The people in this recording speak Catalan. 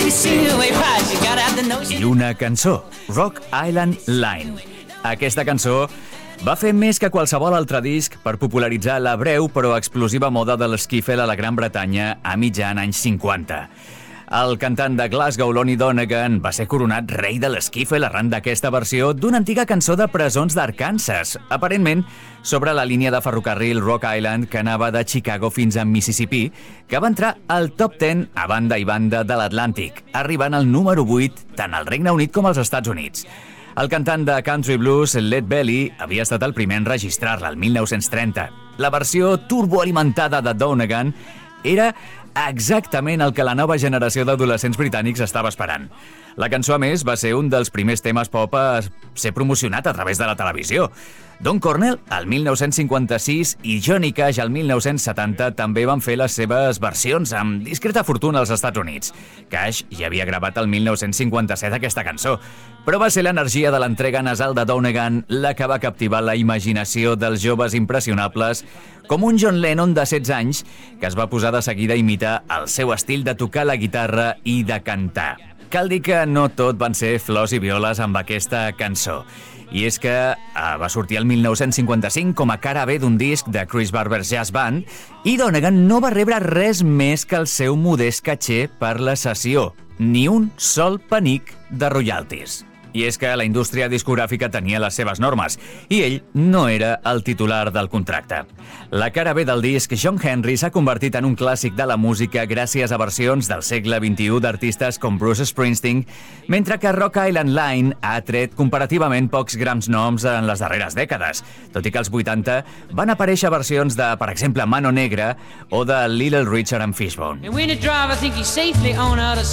I una cançó, Rock Island Line. Aquesta cançó va fer més que qualsevol altre disc per popularitzar la breu però explosiva moda de l'esquífel a la Gran Bretanya a mitjan anys 50. El cantant de Glasgow, Lonnie Donegan, va ser coronat rei de l'esquífel arran d'aquesta versió d'una antiga cançó de presons d'Arkansas, aparentment sobre la línia de ferrocarril Rock Island que anava de Chicago fins a Mississippi, que va entrar al top 10 a banda i banda de l'Atlàntic, arribant al número 8 tant al Regne Unit com als Estats Units. El cantant de country blues, Lead Belly, havia estat el primer en registrar-la, el 1930. La versió turboalimentada de Donegan era exactament el que la nova generació d'adolescents britànics estava esperant. La cançó, a més, va ser un dels primers temes pop a ser promocionat a través de la televisió. Don Cornell, el 1956, i Johnny Cash, el 1970, també van fer les seves versions amb discreta fortuna als Estats Units. Cash ja havia gravat el 1957 aquesta cançó, però va ser l'energia de l'entrega nasal de Donegan la que va captivar la imaginació dels joves impressionables, com un John Lennon de 16 anys que es va posar de seguida a imitar el seu estil de tocar la guitarra i de cantar. Cal dir que no tot van ser flors i violes amb aquesta cançó. I és que va sortir el 1955 com a cara B d'un disc de Chris Barber's Jazz Band i Donegan no va rebre res més que el seu modest caché per la sessió, ni un sol penic de royalties. I és que la indústria discogràfica tenia les seves normes i ell no era el titular del contracte. La cara B del disc, John Henry, s'ha convertit en un clàssic de la música gràcies a versions del segle XXI d'artistes com Bruce Springsteen, mentre que Rock Island Line ha tret comparativament pocs grans noms en les darreres dècades, tot i que als 80 van aparèixer versions de, per exemple, Mano Negra o de Little Richard and Fishbone.